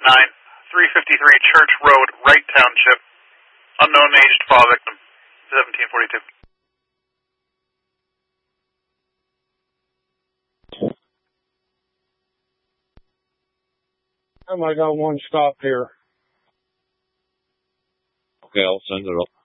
353 Church Road, Wright Township. Unknown aged fall victim, 1742. I got one stop here. Okay, I'll send it up.